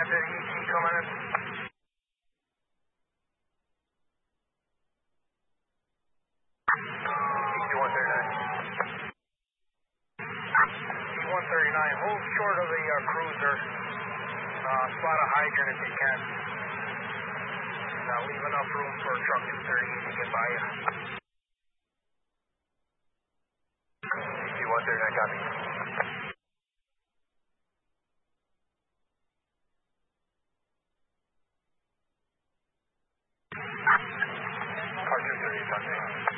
EC coming in. EC-139. EC-139, hold short of the cruiser. Spot a hydrant if you can. Leave enough room for truck 238 to get by you. EC-139, copy. Car 238, copy.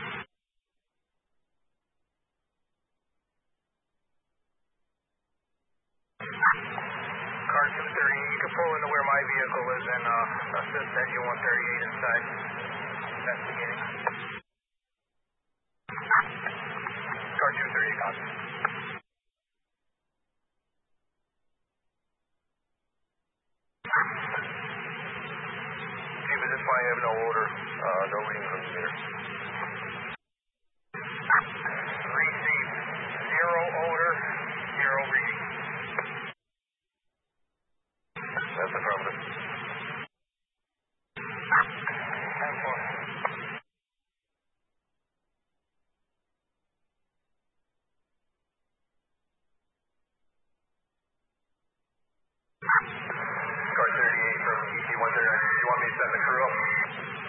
Car 238, you can pull into where my vehicle is and assist engine 138 inside. Investigating. Car 238, copy. Chief, at this point I have no odor, no reading from the meter. Received. Zero odor, zero reading. That's affirmative. Have fun. Car 38 from EC-139. You want me to send the crew up?